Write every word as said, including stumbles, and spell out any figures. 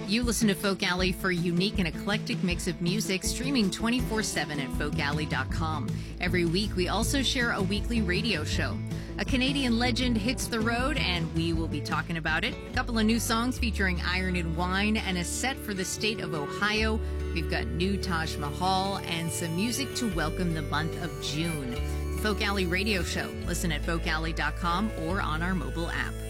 You listen to Folk Alley for a unique and eclectic mix of music, streaming twenty-four seven at folk alley dot com. Every week, we also share a weekly radio show. A Canadian legend hits the road, and we will be talking about it. A couple of new songs featuring Iron and Wine, and a set for the state of Ohio. We've got new Taj Mahal, and some music to welcome the month of June. The Folk Alley Radio Show. Listen at folk alley dot com or on our mobile app.